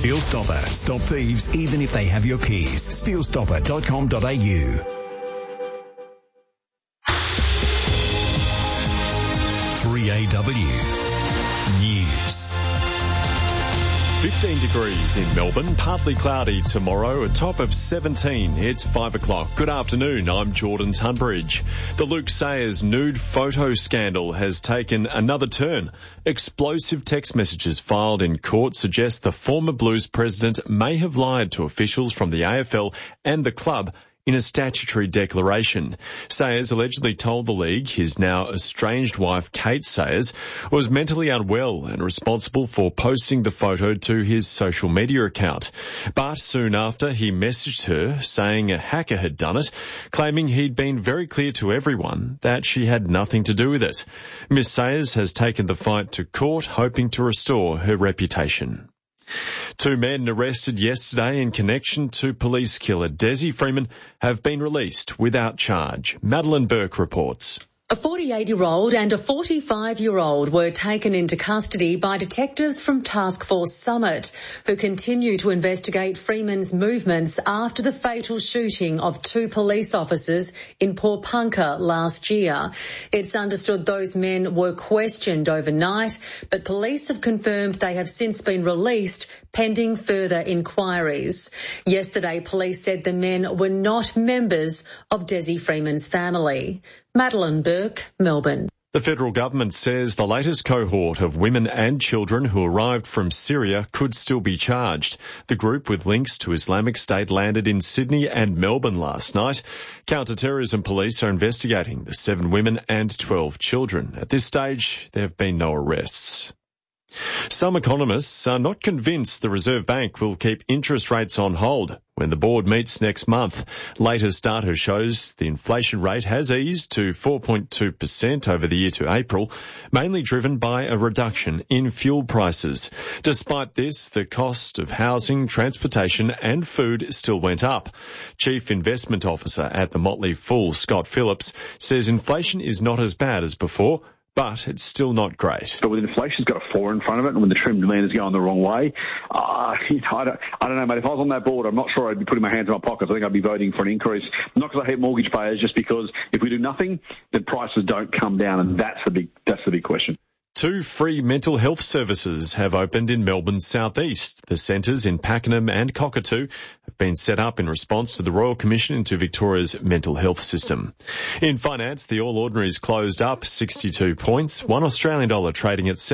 SteelStopper. Stop thieves even if they have your keys. SteelStopper.com.au. 3AW News. 15 degrees in Melbourne, partly cloudy tomorrow, a top of 17. It's 5 o'clock. Good afternoon, I'm Jordan Tunbridge. The Luke Sayers nude photo scandal has taken another turn. Explosive text messages filed in court suggest the former Blues president may have lied to officials from the AFL and the club in a statutory declaration. Sayers allegedly told the league his now estranged wife, Kate Sayers, was mentally unwell and responsible for posting the photo to his social media account. But soon after, he messaged her saying a hacker had done it, claiming he'd been very clear to everyone that she had nothing to do with it. Miss Sayers has taken the fight to court, hoping to restore her reputation. 2 men arrested yesterday in connection to police killer Desi Freeman have been released without charge. Madeline Burke reports. A 48-year-old and a 45-year-old were taken into custody by detectives from Task Force Summit, who continue to investigate Freeman's movements after the fatal shooting of 2 police officers in Pawnpukka last year. It's understood those men were questioned overnight, but police have confirmed they have since been released pending further inquiries. Yesterday, police said the men were not members of Desi Freeman's family. Madeline Burke, Melbourne. The federal government says the latest cohort of women and children who arrived from Syria could still be charged. The group with links to Islamic State landed in Sydney and Melbourne last night. Counter-terrorism police are investigating the 7 women and 12 children. At this stage, there have been no arrests. Some economists are not convinced the Reserve Bank will keep interest rates on hold when the board meets next month. Latest data shows the inflation rate has eased to 4.2% over the year to April, mainly driven by a reduction in fuel prices. Despite this, the cost of housing, transportation and food still went up. Chief Investment Officer at the Motley Fool, Scott Phillips, says inflation is not as bad as before, but it's still not great. But with inflation's got a 4 in front of it, and when the trim demand is going the wrong way, I don't know, mate. If I was on that board, I'm not sure I'd be putting my hands in my pockets. I think I'd be voting for an increase, not because I hate mortgage payers, just because if we do nothing, then prices don't come down, and that's the big question. 2 free mental health services have opened in Melbourne's southeast. The centres in Pakenham and Cockatoo have been set up in response to the Royal Commission into Victoria's mental health system. In finance, the All Ordinaries closed up 62 points, $1 Australian dollar trading at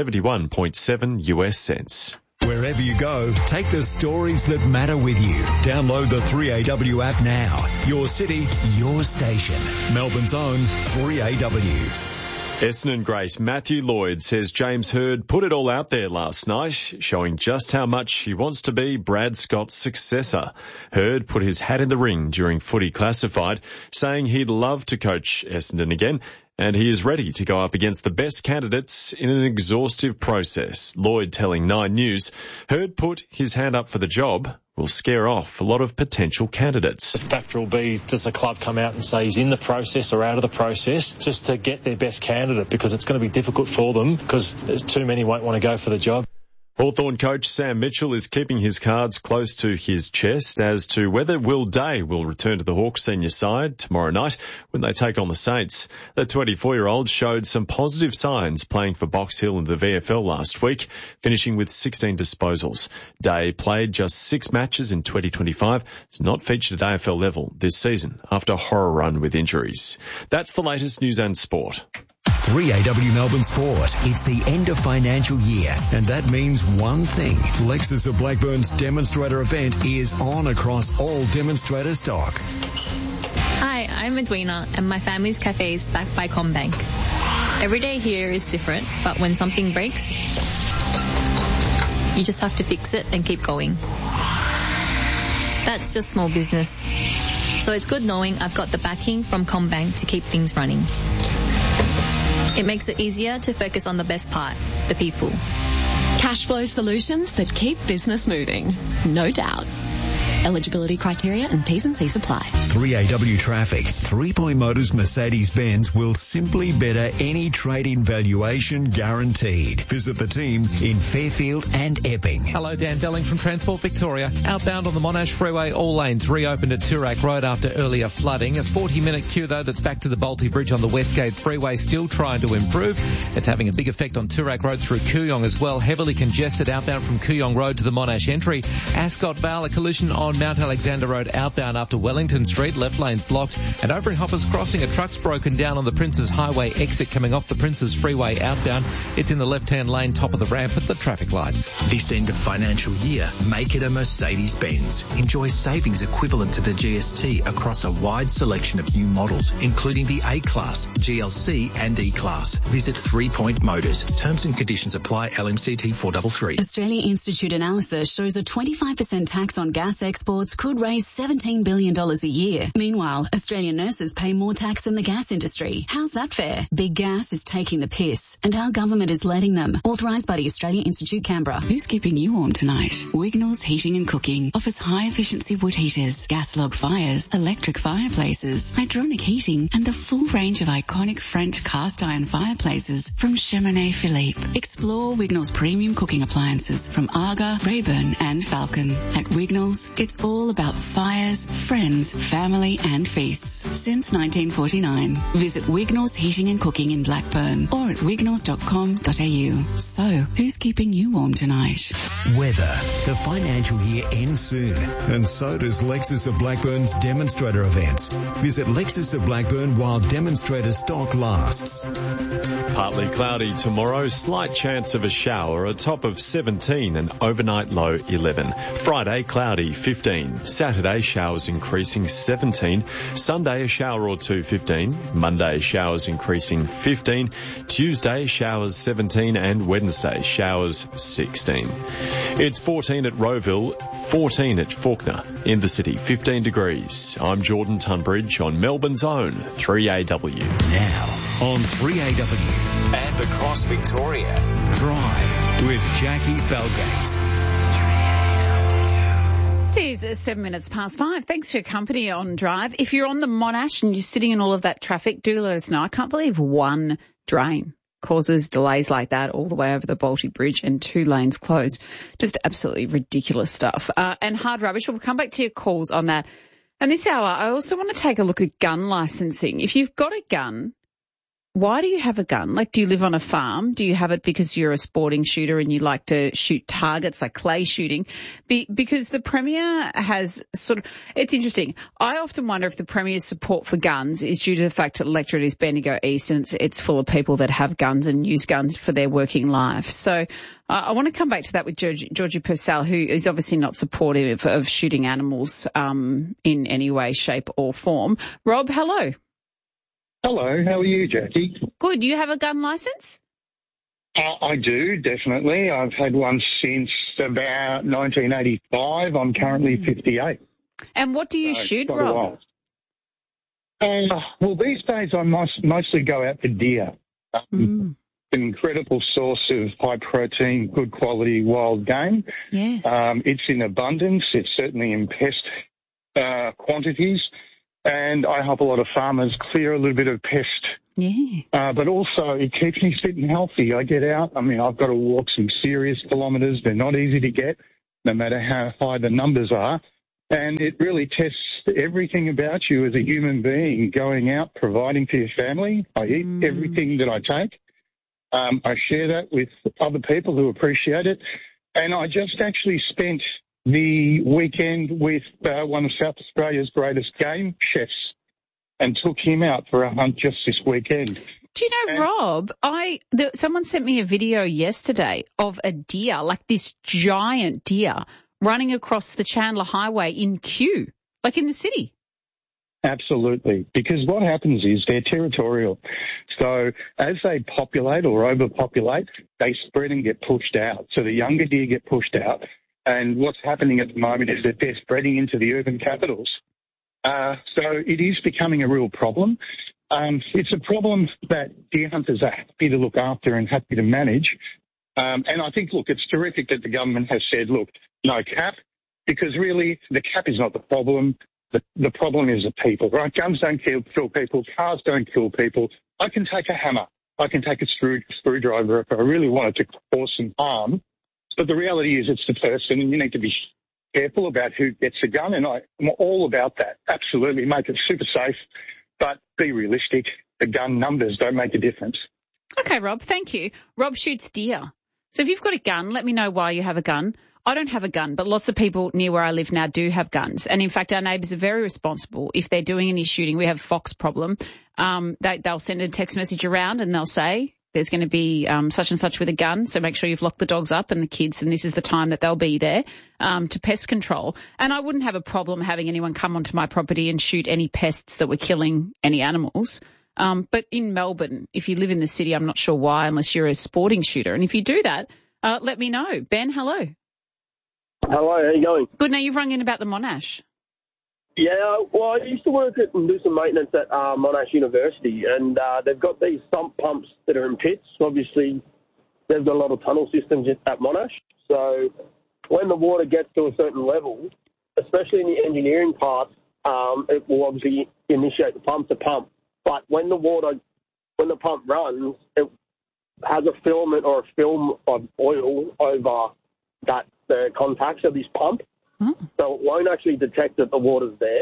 71.7 US cents. Wherever you go, take the stories that matter with you. Download the 3AW app now. Your city, your station. Melbourne's own 3AW. Essendon great Matthew Lloyd says James Hird put it all out there last night, showing just how much he wants to be Brad Scott's successor. Hird put his hat in the ring during Footy Classified, saying he'd love to coach Essendon again, and he is ready to go up against the best candidates in an exhaustive process. Lloyd telling Nine News, Hird put his hand up for the job will scare off a lot of potential candidates. The factor will be, does the club come out and say he's in the process or out of the process, just to get their best candidate, because it's going to be difficult for them because there's too many won't want to go for the job. Hawthorn coach Sam Mitchell is keeping his cards close to his chest as to whether Will Day will return to the Hawks senior side tomorrow night when they take on the Saints. The 24-year-old showed some positive signs playing for Box Hill in the VFL last week, finishing with 16 disposals. Day played just 6 matches in 2025, has not featured at AFL level this season after a horror run with injuries. That's the latest news and sport. 3AW Melbourne Sport. It's the end of financial year, and that means one thing. Lexus of Blackburn's demonstrator event is on across all demonstrator stock. Hi, I'm Edwina, and my family's cafe is backed by CommBank. Every day here is different, but when something breaks, you just have to fix it and keep going. That's just small business. So it's good knowing I've got the backing from CommBank to keep things running. It makes it easier to focus on the best part, the people. Cash flow solutions that keep business moving, no doubt. Eligibility criteria and T's and C's apply. 3AW Traffic. 3 Point Motors Mercedes-Benz will simply better any trade-in valuation guaranteed. Visit the team in Fairfield and Epping. Hello, Dan Delling from Transport Victoria. Outbound on the Monash Freeway, all lanes reopened at Toorak Road after earlier flooding. A 40-minute queue, though, that's back to the Bolte Bridge on the Westgate Freeway, still trying to improve. It's having a big effect on Toorak Road through Kooyong as well. Heavily congested outbound from Kooyong Road to the Monash entry. Ascot Vale, a collision on Mount Alexander Road outbound after Wellington Street. Left lane's blocked. And over in Hoppers Crossing, a truck's broken down on the Princes Highway exit coming off the Princes Freeway outbound. It's in the left-hand lane, top of the ramp at the traffic lights. This end of financial year, make it a Mercedes-Benz. Enjoy savings equivalent to the GST across a wide selection of new models, including the A-Class, GLC and E-Class. Visit 3 Point Motors. Terms and conditions apply. LMCT 433. Australia Institute analysis shows a 25% tax on gas exports could raise $17 billion a year. Meanwhile, Australian nurses pay more tax than the gas industry. How's that fair? Big Gas is taking the piss, and our government is letting them. Authorised by the Australian Institute, Canberra. Who's keeping you warm tonight? Wignall's Heating and Cooking offers high-efficiency wood heaters, gas log fires, electric fireplaces, hydronic heating, and the full range of iconic French cast iron fireplaces from Cheminée Philippe. Explore Wignall's premium cooking appliances from Aga, Rayburn, and Falcon. At Wignall's, it's all about fires, friends, family, and feasts. Since 1949. Visit Wignall's Heating and Cooking in Blackburn or at wignalls.com.au. So, who's keeping you warm tonight? Weather. The financial year ends soon, and so does Lexus of Blackburn's demonstrator events. Visit Lexus of Blackburn while demonstrator stock lasts. Partly cloudy tomorrow, slight chance of a shower, a top of 17 and overnight low 11. Friday, cloudy 15. Saturday, showers increasing 17. Sunday, a shower or two 15. Monday, showers increasing 15. Tuesday, showers 17 and Wednesday, showers 16. It's 14 at Rowville, 14 at Fawkner. In the city, 15 degrees. I'm Jordan Tunbridge on Melbourne's own 3AW. Now on 3AW and across Victoria, Drive with Jackie Felgates. It is 7 minutes past 5. Thanks for your company on Drive. If you're on the Monash and you're sitting in all of that traffic, do let us know. I can't believe one drain causes delays like that all the way over the Bolte Bridge and 2 lanes closed. Just absolutely ridiculous stuff. And hard rubbish. We'll come back to your calls on that. And this hour, I also want to take a look at gun licensing. If you've got a gun, why do you have a gun? Like, do you live on a farm? Do you have it because you're a sporting shooter and you like to shoot targets like clay shooting? Because the Premier has sort of, it's interesting. I often wonder if the Premier's support for guns is due to the fact that the electorate is Bendigo East and it's full of people that have guns and use guns for their working life. So I want to come back to that with Georgie Purcell, who is obviously not supportive of shooting animals in any way, shape or form. Rob, hello. Hello, how are you, Jackie? Good. Do you have a gun licence? I do, definitely. I've had one since about 1985. I'm currently 58. And what do you shoot, Rob? Well, these days I mostly go out for deer. An incredible source of high protein, good quality wild game. Yes. It's in abundance. It's certainly in pest quantities. And I help a lot of farmers clear a little bit of pest. Yeah. But also it keeps me fit and healthy. I get out. I mean, I've got to walk some serious kilometres. They're not easy to get, no matter how high the numbers are. And it really tests everything about you as a human being, going out, providing for your family. I eat everything that I take. I share that with other people who appreciate it. And I just actually spent the weekend with one of South Australia's greatest game chefs and took him out for a hunt just this weekend. Do you know, Rob, someone sent me a video yesterday of a deer, like this giant deer, running across the Chandler Highway in Kew, like in the city. Absolutely, because what happens is they're territorial. So as they populate or overpopulate, they spread and get pushed out. So the younger deer get pushed out. And what's happening at the moment is that they're spreading into the urban capitals. So it is becoming a real problem. It's a problem that deer hunters are happy to look after and happy to manage. And I think, look, it's terrific that the government has said, look, no cap, because really the cap is not the problem. The problem is the people, right? Guns don't kill people. Cars don't kill people. I can take a hammer. I can take a screwdriver if I really wanted to cause some harm. But the reality is it's the person, and you need to be careful about who gets a gun, and I'm all about that. Absolutely, make it super safe, but be realistic. The gun numbers don't make a difference. Okay, Rob, thank you. Rob shoots deer. So if you've got a gun, let me know why you have a gun. I don't have a gun, but lots of people near where I live now do have guns. And in fact, our neighbours are very responsible. If they're doing any shooting, we have a fox problem. They'll send a text message around and they'll say, there's going to be such and such with a gun, so make sure you've locked the dogs up and the kids, and this is the time that they'll be there to pest control. And I wouldn't have a problem having anyone come onto my property and shoot any pests that were killing any animals. But in Melbourne, if you live in the city, I'm not sure why, unless you're a sporting shooter. And if you do that, let me know. Ben, hello. Hello, how you going? Good. Now, you've rung in about the Monash. Yeah, well, I used to work at and do some maintenance at Monash University, and they've got these sump pumps that are in pits. Obviously, they've got a lot of tunnel systems at Monash. So when the water gets to a certain level, especially in the engineering part, it will obviously initiate the pump to pump. But when the pump runs, it has a filament or a film of oil over the contacts of this pump. So it won't actually detect that the water's there.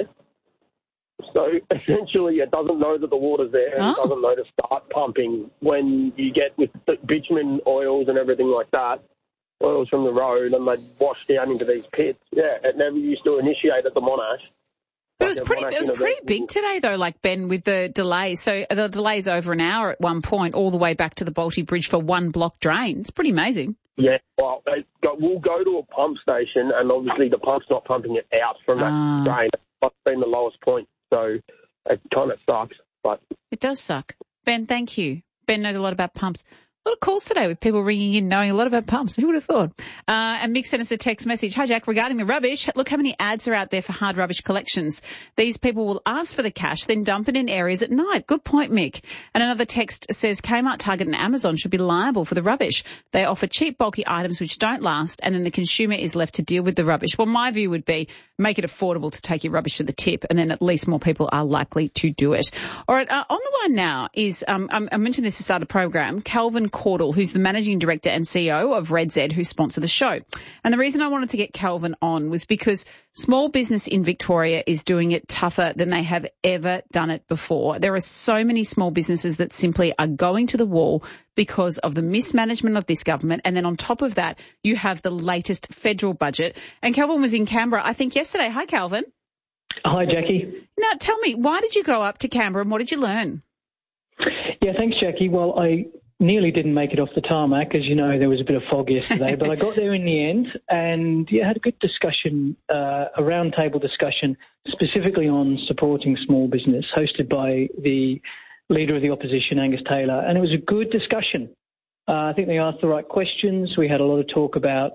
So essentially it doesn't know that the water's there and it doesn't know to start pumping when you get with the bitumen oils and everything like that, oils from the road, and they wash down into these pits. Yeah, it never used to initiate at the Monash. But it was pretty big today, though, like, Ben, with the delay. So the delay's over an hour at one point, all the way back to the Balti Bridge for one block drain. It's pretty amazing. Yeah, well, we'll go to a pump station, and obviously the pump's not pumping it out from that drain. It's been the lowest point, so it kind of sucks. But it does suck. Ben, thank you. Ben knows a lot about pumps. A lot of calls today with people ringing in knowing a lot about pumps. Who would have thought? And Mick sent us a text message. Hi, Jack, regarding the rubbish. Look how many ads are out there for hard rubbish collections. These people will ask for the cash, then dump it in areas at night. Good point, Mick. And another text says Kmart, Target and Amazon should be liable for the rubbish. They offer cheap, bulky items which don't last, and then the consumer is left to deal with the rubbish. Well, my view would be make it affordable to take your rubbish to the tip, and then at least more people are likely to do it. All right, on the line now is, I mentioned this to start the program, Calvin Cordell, who's the Managing Director and CEO of Red Z, who sponsor the show. And the reason I wanted to get Calvin on was because small business in Victoria is doing it tougher than they have ever done it before. There are so many small businesses that simply are going to the wall because of the mismanagement of this government. And then on top of that, you have the latest federal budget. And Calvin was in Canberra, I think, yesterday. Hi, Calvin. Hi, Jackie. Now, tell me, why did you go up to Canberra and what did you learn? Yeah, thanks, Jackie. Well, I nearly didn't make it off the tarmac. As you know, there was a bit of fog yesterday, but I got there in the end and had a good discussion, a roundtable discussion specifically on supporting small business, hosted by the Leader of the Opposition, Angus Taylor, and it was a good discussion. I think they asked the right questions. We had a lot of talk about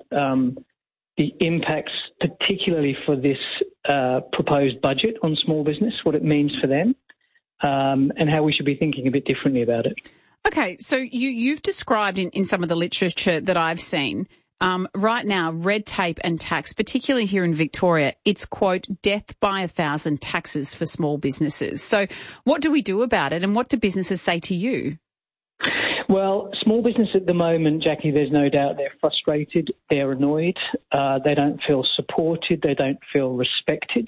the impacts, particularly for this proposed budget on small business, what it means for them, and how we should be thinking a bit differently about it. Okay, so you've described in some of the literature that I've seen, right now, red tape and tax, particularly here in Victoria, it's, quote, death by 1,000 taxes for small businesses. So what do we do about it and what do businesses say to you? Well, small business at the moment, Jackie, there's no doubt they're frustrated, they're annoyed, they don't feel supported, they don't feel respected.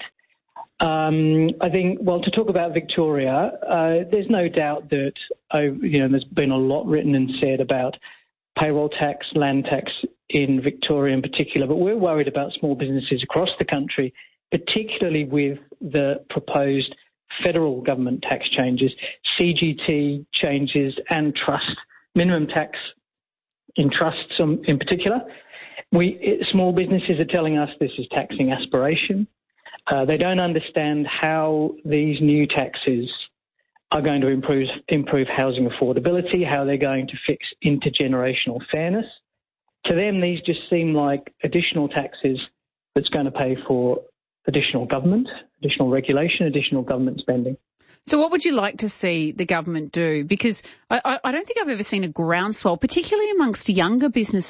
I think, well, to talk about Victoria, there's no doubt that, there's been a lot written and said about payroll tax, land tax in Victoria in particular, but we're worried about small businesses across the country, particularly with the proposed federal government tax changes, CGT changes and trust, minimum tax in trusts in particular. Small businesses are telling us this is taxing aspiration. They don't understand how these new taxes are going to improve housing affordability, how they're going to fix intergenerational fairness. To them, these just seem like additional taxes that's going to pay for additional government, additional regulation, additional government spending. So what would you like to see the government do? Because I don't think I've ever seen a groundswell, particularly amongst younger business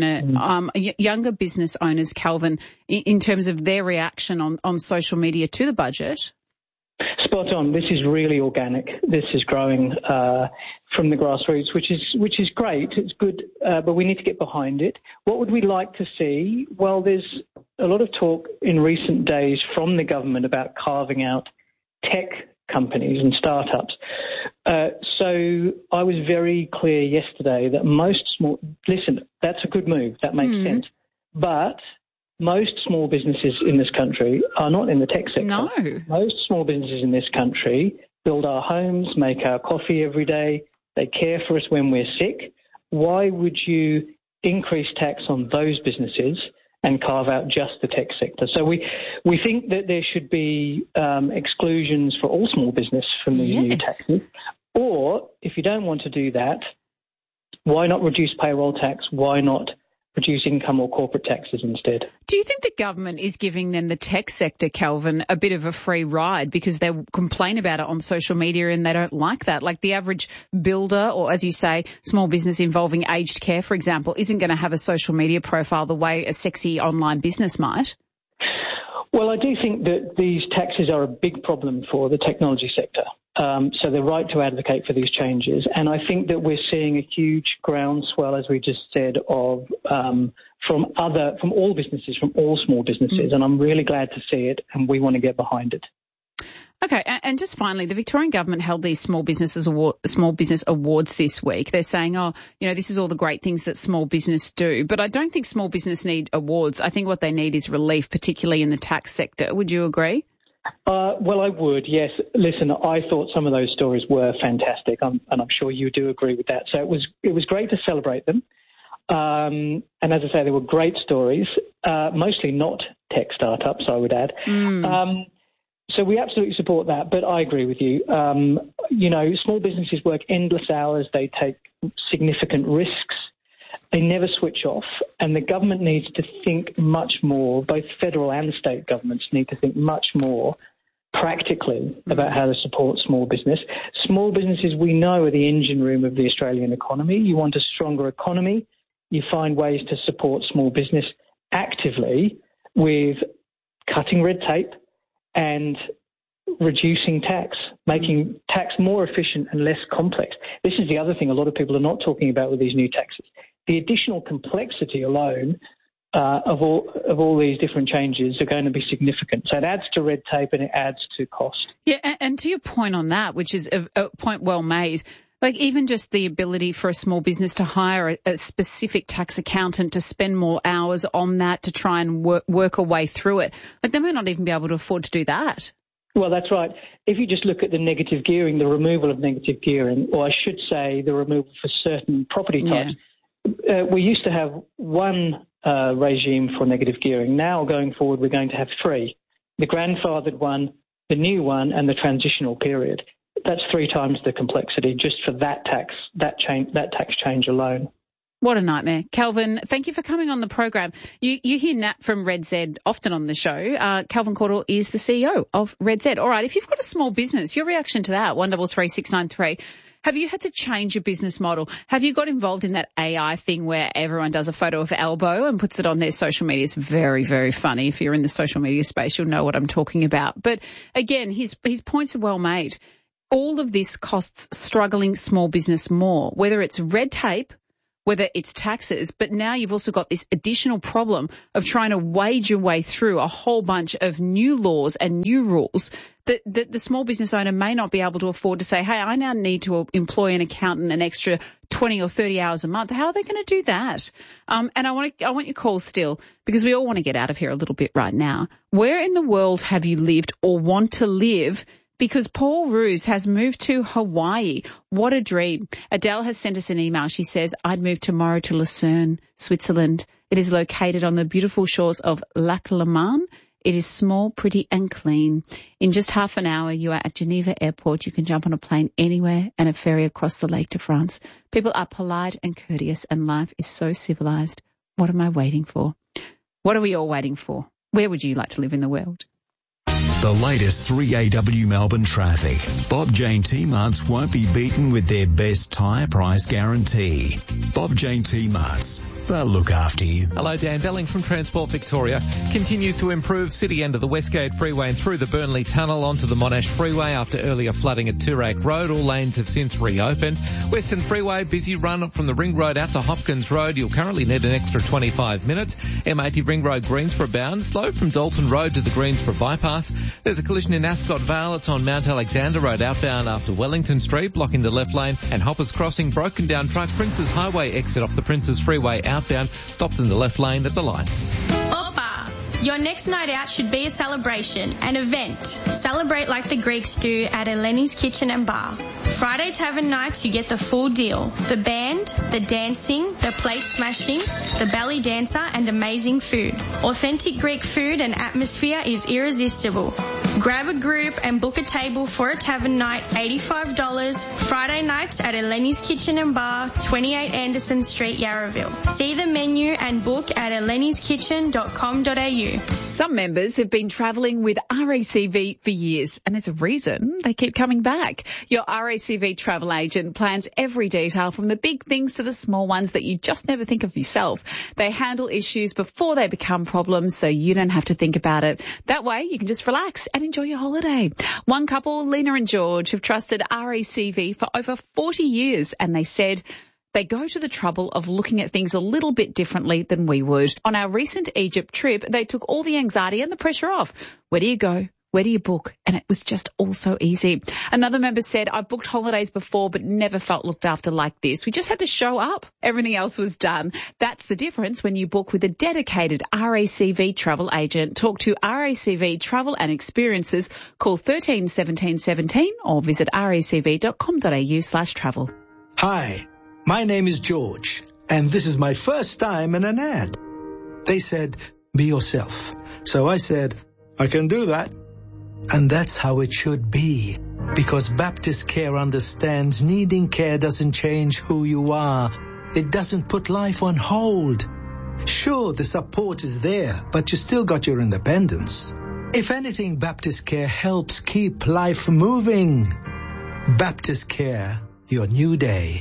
owners, Calvin, in terms of their reaction on social media to the budget. Spot on. This is really organic. This is growing from the grassroots, which is great. It's good, but we need to get behind it. What would we like to see? Well, there's a lot of talk in recent days from the government about carving out tech companies and startups. So I was very clear yesterday that listen, that's a good move. That makes sense. But most small businesses in this country are not in the tech sector. No. Most small businesses in this country build our homes, make our coffee every day. They care for us when we're sick. Why would you increase tax on those businesses and carve out just the tech sector? So we think that there should be exclusions for all small business from these new taxes. Or if you don't want to do that, why not reduce payroll tax? Why not reduce income or corporate taxes instead? Do you think the government is giving then the tech sector, Calvin, a bit of a free ride because they complain about it on social media and they don't like that? Like the average builder or, as you say, small business involving aged care, for example, isn't going to have a social media profile the way a sexy online business might. Well, I do think that these taxes are a big problem for the technology sector. So they're right to advocate for these changes. And I think that we're seeing a huge groundswell, as we just said, of from all businesses, from all small businesses. And I'm really glad to see it, and we want to get behind it. Okay, and just finally, the Victorian government held these small business awards this week. They're saying, this is all the great things that small business do. But I don't think small business need awards. I think what they need is relief, particularly in the tax sector. Would you agree? Well, I would, yes. Listen, I thought some of those stories were fantastic, and I'm sure you do agree with that. So it was great to celebrate them. And as I say, they were great stories, mostly not tech startups, I would add. So we absolutely support that, but I agree with you. Small businesses work endless hours. They take significant risks. They never switch off, and the government needs to think much more, both federal and state governments need to think much more practically about how to support small business. Small businesses, we know, are the engine room of the Australian economy. You want a stronger economy, you find ways to support small business actively with cutting red tape and reducing tax, making tax more efficient and less complex. This is the other thing a lot of people are not talking about with these new taxes. The additional complexity alone of all these different changes are going to be significant. So it adds to red tape and it adds to cost. Yeah, and to your point on that, which is a point well made, like even just the ability for a small business to hire a specific tax accountant to spend more hours on that to try and work a way through it. Like they might not even be able to afford to do that. Well, that's right. If you just look at the negative gearing, the removal of negative gearing, or I should say the removal for certain property types, we used to have one regime for negative gearing. Now, going forward, we're going to have three. The grandfathered one, the new one, and the transitional period. That's 3 times the complexity just for that tax change alone. What a nightmare. Calvin, thank you for coming on the program. You hear Nat from Red Z often on the show. Calvin Cordell is the CEO of Red Z. All right, if you've got a small business, your reaction to that, 133693. Have you had to change your business model? Have you got involved in that AI thing where everyone does a photo of elbow and puts it on their social media? It's very, very funny. If you're in the social media space, you'll know what I'm talking about. But again, his points are well made. All of this costs struggling small business more, whether it's red tape, whether it's taxes, but now you've also got this additional problem of trying to wade your way through a whole bunch of new laws and new rules that the small business owner may not be able to afford to say, hey, I now need to employ an accountant an extra 20 or 30 hours a month. How are they going to do that? And I want your call still, because we all want to get out of here a little bit right now. Where in the world have you lived or want to live? Because Paul Roos has moved to Hawaii. What a dream. Adele has sent us an email. She says, I'd move tomorrow to Lucerne, Switzerland. It is located on the beautiful shores of Lac Le Mans. It is small, pretty and clean. In just half an hour, you are at Geneva Airport. You can jump on a plane anywhere and a ferry across the lake to France. People are polite and courteous and life is so civilized. What am I waiting for? What are we all waiting for? Where would you like to live in the world? The latest 3AW Melbourne traffic. Bob Jane T-Marts won't be beaten with their best tyre price guarantee. Bob Jane T-Marts. They'll look after you. Hello, Dan Belling from Transport Victoria. Continues to improve city end of the Westgate Freeway and through the Burnley Tunnel onto the Monash Freeway after earlier flooding at Toorak Road. All lanes have since reopened. Western Freeway, busy run from the Ring Road out to Hopkins Road. You'll currently need an extra 25 minutes. M80 Ring Road Greensborough bound. Slow from Dalton Road to the Greensborough bypass. There's a collision in Ascot Vale. It's on Mount Alexander Road outbound after Wellington Street, blocking the left lane. And Hoppers Crossing, broken down truck. Princes Highway exit off the Princes Freeway outbound, stopped in the left lane at the lights. Your next night out should be a celebration, an event. Celebrate like the Greeks do at Eleni's Kitchen and Bar. Friday Tavern nights, you get the full deal. The band, the dancing, the plate smashing, the belly dancer, and amazing food. Authentic Greek food and atmosphere is irresistible. Grab a group and book a table for a tavern night, $85. Friday nights at Eleni's Kitchen and Bar, 28 Anderson Street, Yarraville. See the menu and book at eleniskitchen.com.au. Some members have been travelling with RACV for years, and there's a reason they keep coming back. Your RACV travel agent plans every detail from the big things to the small ones that you just never think of yourself. They handle issues before they become problems, so you don't have to think about it. That way, you can just relax and enjoy your holiday. One couple, Lena and George, have trusted RACV for over 40 years, and they said they go to the trouble of looking at things a little bit differently than we would. On our recent Egypt trip, they took all the anxiety and the pressure off. Where do you go? Where do you book? And it was just all so easy. Another member said, I've booked holidays before but never felt looked after like this. We just had to show up. Everything else was done. That's the difference when you book with a dedicated RACV travel agent. Talk to RACV Travel and Experiences. Call 13 17 17 or visit racv.com.au/travel. Hi. My name is George, and this is my first time in an ad. They said, be yourself. So I said, I can do that. And that's how it should be. Because Baptist Care understands needing care doesn't change who you are. It doesn't put life on hold. Sure, the support is there, but you still got your independence. If anything, Baptist Care helps keep life moving. Baptist Care, your new day.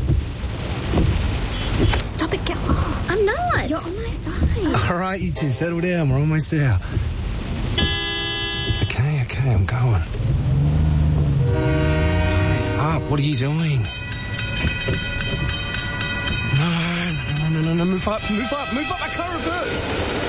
Stop it, girl. Oh, I'm not. You're on my side. All right, you two, settle down. We're almost there. Okay, I'm going. Up, what are you doing? No, move up. I can't reverse.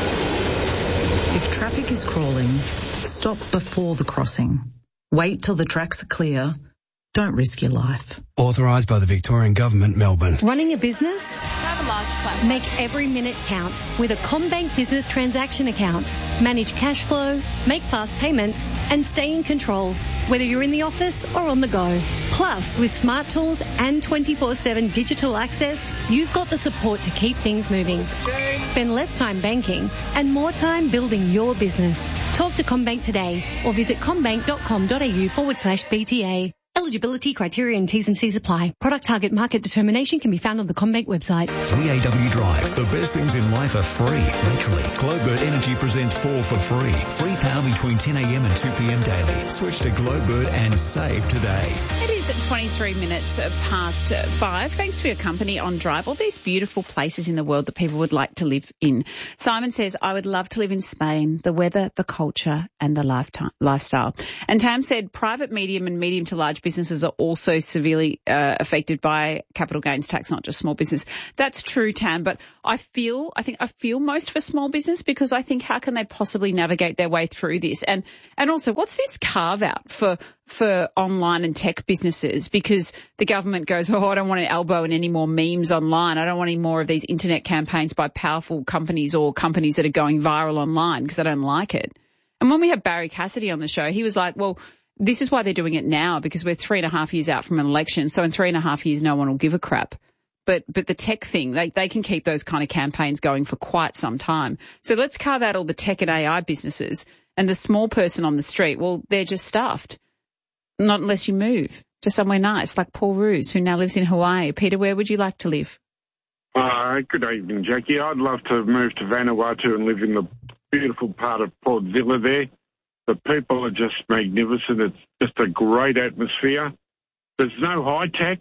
If traffic is crawling, stop before the crossing. Wait till the tracks are clear. Don't risk your life. Authorised by the Victorian Government, Melbourne. Running a business? Have a large platform. Make every minute count with a CommBank business transaction account. Manage cash flow, make fast payments, and stay in control, whether you're in the office or on the go. Plus, with smart tools and 24/7 digital access, you've got the support to keep things moving. Spend less time banking and more time building your business. Talk to CommBank today or visit commbank.com.au/BTA. Eligibility criteria and T's and C's apply. Product target market determination can be found on the CommBank website. 3AW Drive. The best things in life are free. Literally. Glowbird Energy presents 4 for free. Free power between 10 a.m. and 2 p.m. daily. Switch to Glowbird and save today. It is at 23 minutes past 5. Thanks for your company on Drive. All these beautiful places in the world that people would like to live in. Simon says, I would love to live in Spain. The weather, the culture and the lifestyle. And Tam said, private, medium and medium to large businesses are also severely affected by capital gains tax, not just small business. That's true, Tam, but I feel most for small business because I think how can they possibly navigate their way through this? And also, what's this carve out for online and tech businesses? Because the government goes, I don't want to elbow in any more memes online. I don't want any more of these internet campaigns by powerful companies or companies that are going viral online because I don't like it. And when we had Barry Cassidy on the show, he was like, well, this is why they're doing it now, because we're 3.5 years out from an election. So in 3.5 years, no one will give a crap. But the tech thing, they can keep those kind of campaigns going for quite some time. So let's carve out all the tech and AI businesses, and the small person on the street, well, they're just stuffed. Not unless you move to somewhere nice, like Paul Roos, who now lives in Hawaii. Peter, where would you like to live? Good evening, Jackie. I'd love to move to Vanuatu and live in the beautiful part of Port Vila there. The people are just magnificent. It's just a great atmosphere. There's no high tech,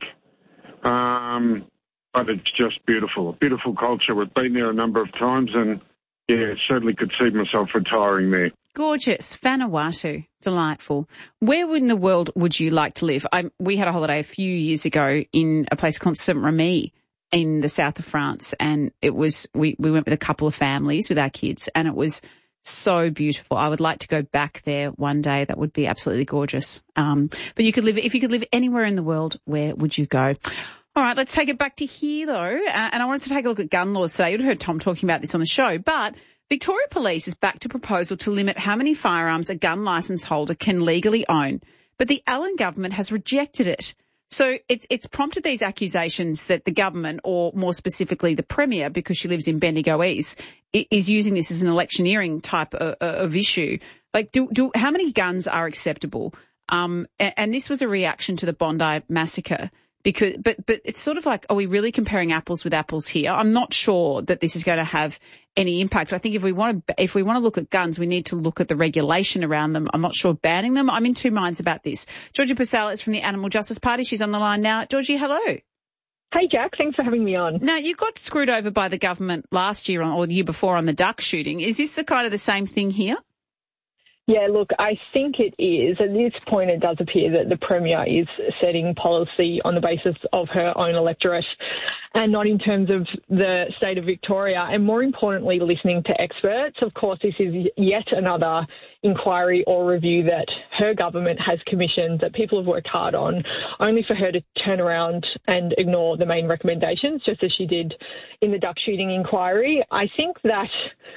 but it's just beautiful. A beautiful culture. We've been there a number of times, and yeah, certainly could see myself retiring there. Gorgeous. Vanuatu. Delightful. Where in the world would you like to live? We had a holiday a few years ago in a place called Saint-Rémy in the south of France, and it was we went with a couple of families with our kids, and it was so beautiful. I would like to go back there one day. That would be absolutely gorgeous. But if you could live anywhere in the world, where would you go? All right, let's take it back to here, though. And I wanted to take a look at gun laws today. You'd heard Tom talking about this on the show. But Victoria Police is backed a proposal to limit how many firearms a gun licence holder can legally own. But the Allen government has rejected it. So it's prompted these accusations that the government, or more specifically the Premier, because she lives in Bendigo East, is using this as an electioneering type of issue. Like, how many guns are acceptable? And this was a reaction to the Bondi massacre. But it's sort of like, are we really comparing apples with apples here? I'm not sure that this is going to have any impact. I think if we want to look at guns, we need to look at the regulation around them. I'm not sure banning them. I'm in two minds about this. Georgie Purcell is from the Animal Justice Party. She's on the line now. Georgie, hello. Hey, Jack. Thanks for having me on. Now, you got screwed over by the government last year or the year before on the duck shooting. Is this the kind of the same thing here? Yeah, look, I think it is. At this point, it does appear that the Premier is setting policy on the basis of her own electorate and not in terms of the state of Victoria, and more importantly, listening to experts. Of course, this is yet another inquiry or review that her government has commissioned that people have worked hard on, only for her to turn around and ignore the main recommendations, just as she did in the duck shooting inquiry. I think that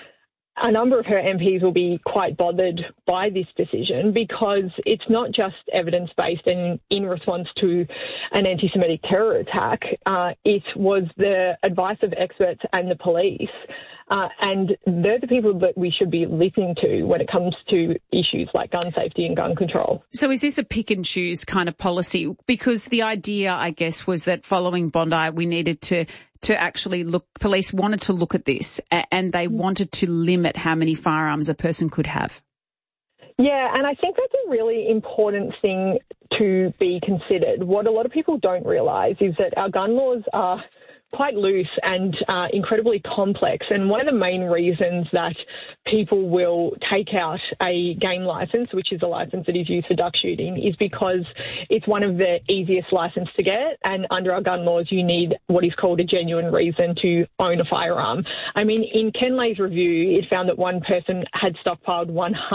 a number of her MPs will be quite bothered by this decision because it's not just evidence-based and in response to an anti-Semitic terror attack. It was the advice of experts and the police. And they're the people that we should be listening to when it comes to issues like gun safety and gun control. So is this a pick and choose kind of policy? Because the idea, I guess, was that following Bondi, we needed to actually look, police wanted to look at this and they wanted to limit how many firearms a person could have. Yeah, and I think that's a really important thing to be considered. What a lot of people don't realise is that our gun laws are quite loose and incredibly complex. And one of the main reasons that people will take out a game licence, which is a licence that is used for duck shooting, is because it's one of the easiest licences to get. And under our gun laws, you need what is called a genuine reason to own a firearm. I mean, in Ken Lay's review, it found that one person had stockpiled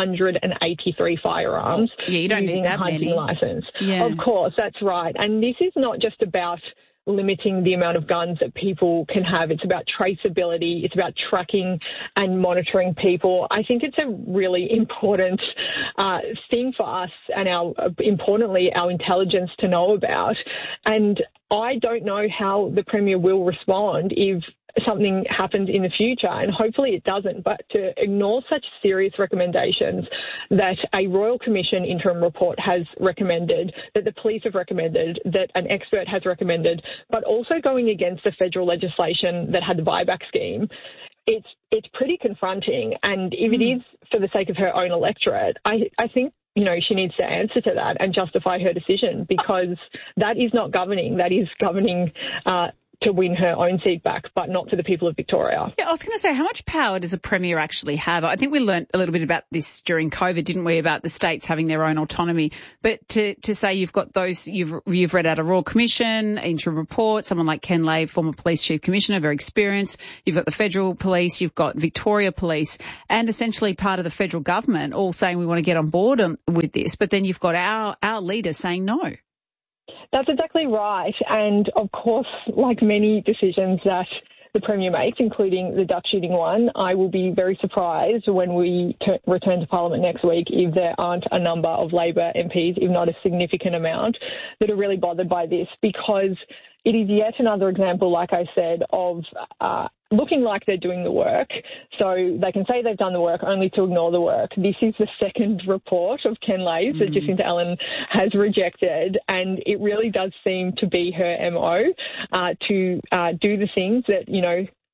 183 firearms. Yeah, you don't need that many. License. Yeah. Of course, that's right. And this is not just about limiting the amount of guns that people can have. It's about traceability. It's about tracking and monitoring people. I think it's a really important thing for us and importantly, our intelligence to know about. And I don't know how the Premier will respond if something happens in the future, and hopefully it doesn't, but to ignore such serious recommendations that a Royal Commission interim report has recommended, that the police have recommended, that an expert has recommended, but also going against the federal legislation that had the buyback scheme, it's pretty confronting. And if it is for the sake of her own electorate, I think she needs to answer to that and justify her decision, because that is not governing. That is governing to win her own seat back, but not for the people of Victoria. Yeah, I was going to say, how much power does a Premier actually have? I think we learnt a little bit about this during COVID, didn't we, about the states having their own autonomy. But to say you've got those, you've read out a Royal Commission, interim report, someone like Ken Lay, former Police Chief Commissioner, very experienced. You've got the Federal Police, you've got Victoria Police, and essentially part of the federal government all saying we want to get on board with this. But then you've got our leaders saying no. That's exactly right. And of course, like many decisions that the Premier makes, including the duck shooting one, I will be very surprised when we return to Parliament next week if there aren't a number of Labor MPs, if not a significant amount, that are really bothered by this, because it is yet another example, like I said, of looking like they're doing the work. So they can say they've done the work only to ignore the work. This is the second report of Ken Lay's that Jacinta Allen has rejected, and it really does seem to be her MO to do the things that,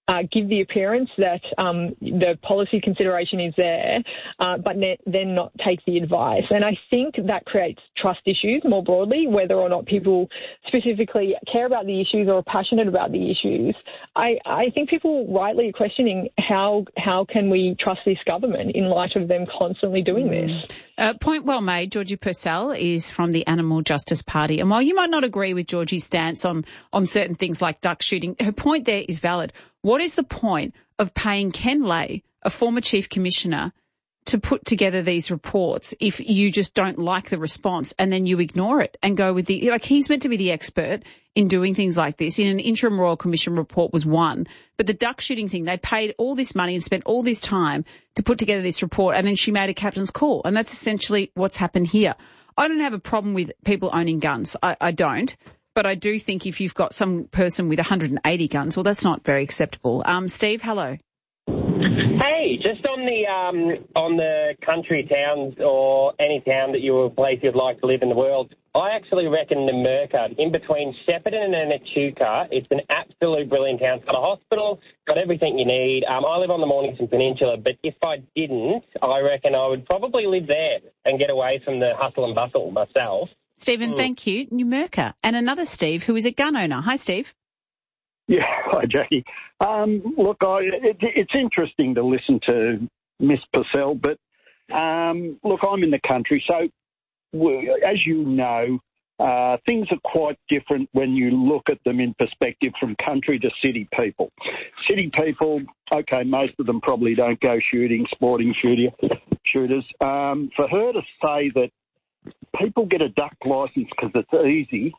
give the appearance that the policy consideration is there, but then not take the advice. And I think that creates trust issues more broadly, whether or not people specifically care about the issues or are passionate about the issues. I think people rightly are questioning how can we trust this government in light of them constantly doing this. Point well made. Georgie Purcell is from the Animal Justice Party. And while you might not agree with Georgie's stance on certain things like duck shooting, her point there is valid. What is the point of paying Ken Lay, a former chief commissioner, to put together these reports if you just don't like the response and then you ignore it and go with he's meant to be the expert in doing things like this. In an interim Royal Commission report was one, but the duck shooting thing, they paid all this money and spent all this time to put together this report, and then she made a captain's call, and that's essentially what's happened here. I don't have a problem with people owning guns. I don't. But I do think if you've got some person with 180 guns, well, that's not very acceptable. Steve, hello. Hey, just on the country towns or any town that you a place you'd like to live in the world, I actually reckon Numurkah, in between Shepparton and Echuca, it's an absolute brilliant town. It's got a hospital, got everything you need. I live on the Mornington Peninsula, but if I didn't, I reckon I would probably live there and get away from the hustle and bustle myself. Stephen, thank you. Numurkah. And another Steve who is a gun owner. Hi, Steve. Yeah, hi, Jackie. Look, it's interesting to listen to Miss Purcell, but look, I'm in the country, so as you know, things are quite different when you look at them in perspective from country to city people. City people, okay, most of them probably don't go shooting, sporting shooters. For her to say that people get a duck licence because it's easy,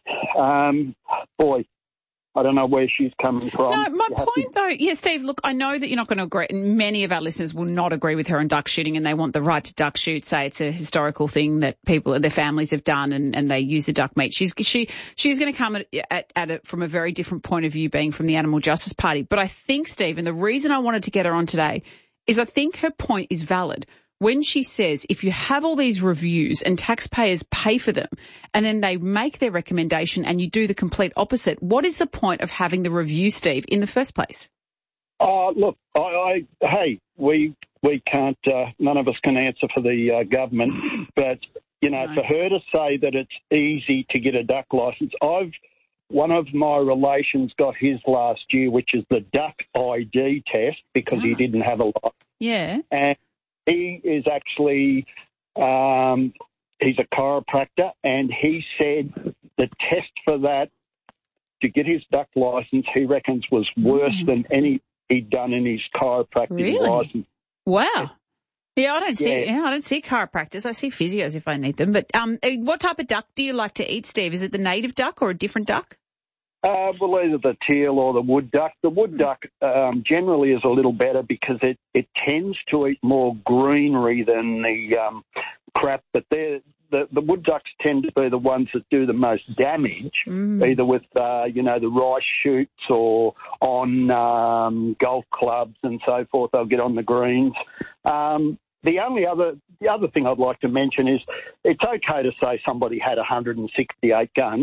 boy, I don't know where she's coming from. No, my point though, yeah, Steve, look, I know that you're not going to agree, and many of our listeners will not agree with her on duck shooting, and they want the right to duck shoot, say it's a historical thing that people, their families have done, and they use the duck meat. She's going to come at it from a very different point of view, being from the Animal Justice Party. But I think, Steve, and the reason I wanted to get her on today is I think her point is valid. When she says if you have all these reviews and taxpayers pay for them and then they make their recommendation and you do the complete opposite, what is the point of having the review, Steve, in the first place? Look, we can't, none of us can answer for the government, but, for her to say that it's easy to get a duck licence, one of my relations got his last year, which is the duck ID test, because he didn't have a license. Yeah. And he is actually, he's a chiropractor, and he said the test for that, to get his duck licence, he reckons was worse than any he'd done in his chiropractic licence. Wow. Yeah, I don't see chiropractors. I see physios if I need them. But what type of duck do you like to eat, Steve? Is it the native duck or a different duck? Well, either the teal or the wood duck. The wood duck generally is a little better because it tends to eat more greenery than the crap, but the wood ducks tend to be the ones that do the most damage, either with, the rice shoots or on golf clubs and so forth. They'll get on the greens. The other thing I'd like to mention is it's okay to say somebody had 168 guns.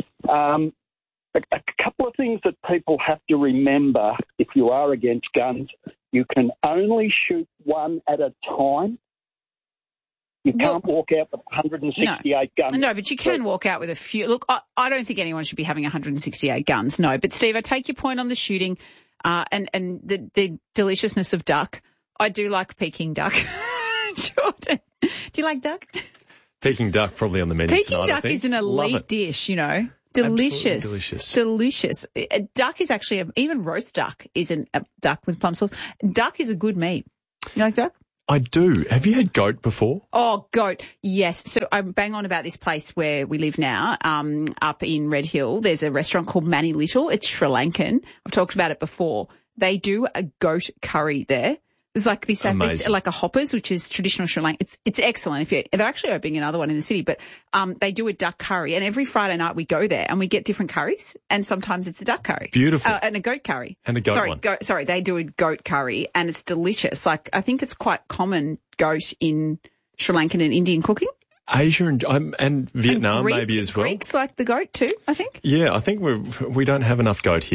A couple of things that people have to remember if you are against guns, you can only shoot one at a time. You can't walk out with 168 guns. No, but you can walk out with a few. Look, I don't think anyone should be having 168 guns, no. But, Steve, I take your point on the shooting and the deliciousness of duck. I do like Peking duck. Jordan, do you like duck? Peking duck probably on the menu Peking tonight, duck is an elite dish, Delicious. Delicious. Delicious. A duck is actually, even roast duck isn't a duck with plum sauce. Duck is a good meat. You like duck? I do. Have you had goat before? Oh, goat. Yes. So I bang on about this place where we live now, up in Red Hill. There's a restaurant called Manny Little. It's Sri Lankan. I've talked about it before. They do a goat curry there. There's like this, like a Hoppers, which is traditional Sri Lankan. It's excellent. They're actually opening another one in the city, but they do a duck curry, and every Friday night we go there and we get different curries, and sometimes it's a duck curry. Beautiful. And a goat curry. And a goat one. They do a goat curry, and it's delicious. Like, I think it's quite common goat in Sri Lankan and Indian cooking. Asia and Vietnam maybe as well. Greeks like the goat too, I think. Yeah, I think we don't have enough goat here.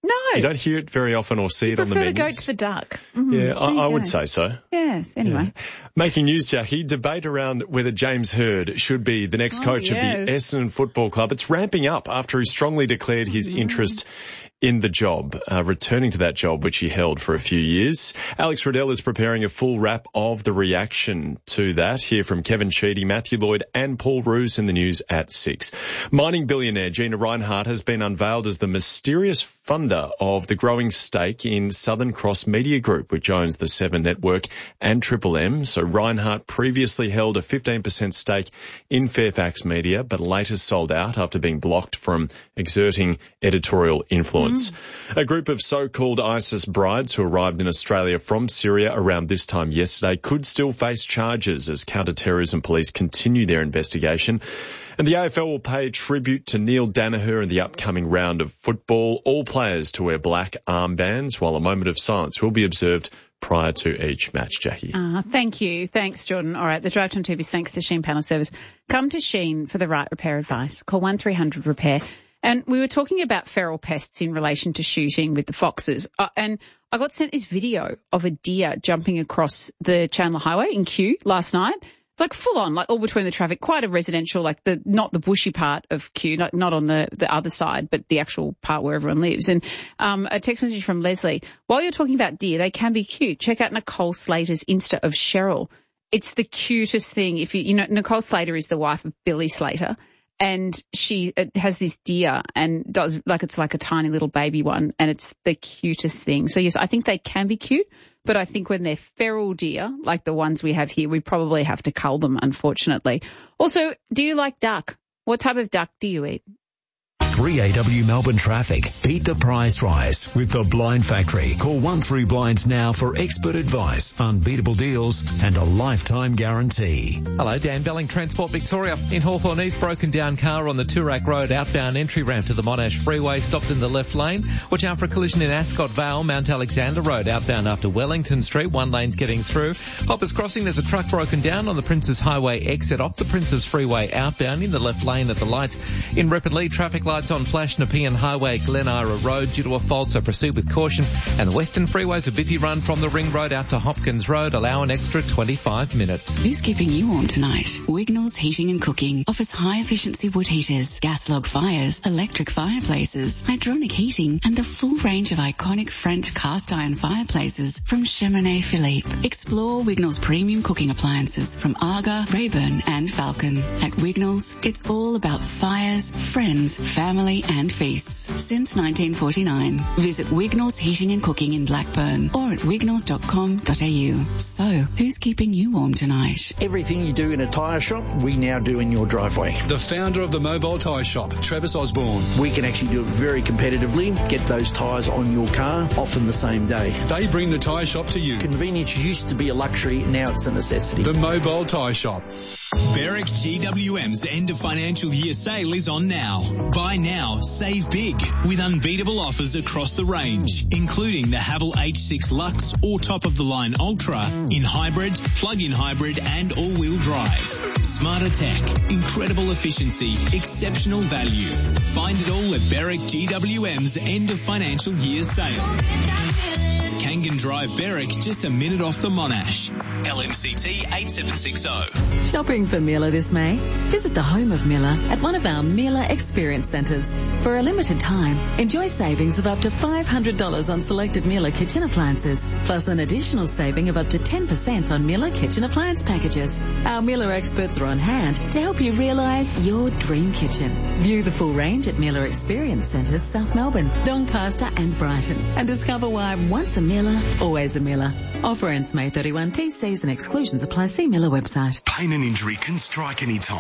No. You don't hear it very often or see it on the menus. Prefer the goat to the duck. Mm-hmm. Yeah, I would say so. Yes, anyway. Yeah. Making news, Jackie, debate around whether James Hird should be the next coach of the Essendon Football Club. It's ramping up after he strongly declared his interest in the job, returning to that job which he held for a few years. Alex Riddell is preparing a full wrap of the reaction to that. Hear from Kevin Sheedy, Matthew Lloyd and Paul Roos in the news at 6. Mining billionaire Gina Rinehart has been unveiled as the mysterious funder of the growing stake in Southern Cross Media Group, which owns the Seven Network and Triple M. So Rinehart previously held a 15% stake in Fairfax Media, but later sold out after being blocked from exerting editorial influence. A group of so-called ISIS brides who arrived in Australia from Syria around this time yesterday could still face charges as counter-terrorism police continue their investigation. And the AFL will pay tribute to Neil Danaher in the upcoming round of football. All players to wear black armbands, while a moment of silence will be observed prior to each match, Jackie. Thank you. Thanks, Jordan. All right, the Drive Time TV's thanks to Sheen Panel Service. Come to Sheen for the right repair advice. Call 1300-REPAIR. And we were talking about feral pests in relation to shooting with the foxes. And I got sent this video of a deer jumping across the Chandler Highway in Kew last night. Like full on, like all between the traffic, quite a residential, like not the bushy part of Kew, not on the other side, but the actual part where everyone lives. And a text message from Leslie. While you're talking about deer, they can be cute. Check out Nicole Slater's Insta of Cheryl. It's the cutest thing. If you know, Nicole Slater is the wife of Billy Slater. And she has this deer and does it's like a tiny little baby one, and it's the cutest thing. So yes, I think they can be cute, but I think when they're feral deer, like the ones we have here, we probably have to cull them, unfortunately. Also, do you like duck? What type of duck do you eat? 3AW Melbourne traffic. Beat the price rise with the Blind Factory. Call 13Blinds now for expert advice, unbeatable deals and a lifetime guarantee. Hello, Dan Belling, Transport Victoria. In Hawthorne East, broken down car on the Toorak Road outbound entry ramp to the Monash Freeway, stopped in the left lane. Watch out for a collision in Ascot Vale, Mount Alexander Road outbound after Wellington Street. One lane's getting through. Hoppers Crossing, there's a truck broken down on the Princes Highway exit off the Princes Freeway outbound in the left lane at the lights. In Ripponlea, traffic lights on Flash Nepean Highway, Glen Ira Road due to a fault, so proceed with caution. And the Western Freeway's a busy run from the Ring Road out to Hopkins Road. Allow an extra 25 minutes. Who's keeping you warm tonight? Wignall's Heating and Cooking offers high-efficiency wood heaters, gas log fires, electric fireplaces, hydronic heating, and the full range of iconic French cast iron fireplaces from Cheminée Philippe. Explore Wignall's premium cooking appliances from Aga, Rayburn, and Falcon. At Wignall's, it's all about fires, friends, family, and feasts. Since 1949. Visit Wignall's Heating and Cooking in Blackburn or at wignalls.com.au. So, who's keeping you warm tonight? Everything you do in a tyre shop, we now do in your driveway. The founder of the Mobile Tyre Shop, Travis Osborne. We can actually do it very competitively, get those tyres on your car, often the same day. They bring the tyre shop to you. Convenience used to be a luxury, now it's a necessity. The Mobile Tyre Shop. Berwick GWM's end of financial year sale is on now. Buy now, save big with unbeatable offers across the range, including the Haval H6 Lux or top-of-the-line Ultra in hybrid, plug-in hybrid and all-wheel drive. Smarter tech, incredible efficiency, exceptional value. Find it all at Berwick GWM's end of financial year sale. Kangan Drive Berwick, just a minute off the Monash. LMCT 8760. Shopping for Miele this May? Visit the home of Miele at one of our Miele Experience Centres. For a limited time, enjoy savings of up to $500 on selected Miele kitchen appliances, plus an additional saving of up to 10% on Miele kitchen appliance packages. Our Miele experts are on hand to help you realise your dream kitchen. View the full range at Miele Experience Centres, South Melbourne, Doncaster and Brighton, and discover why once a Miele, always a Miele. Offer ends May 31. T's, C's and exclusions apply. See Miele website. Pain and injury can strike any time.